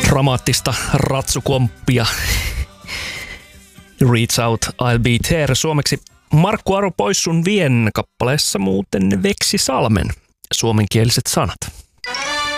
dramaattista ratsukomppia. Reach Out, I'll Be There. Suomeksi Markku Aro pois sun vien kappaleessa muuten Veksi Salmen suomenkieliset sanat.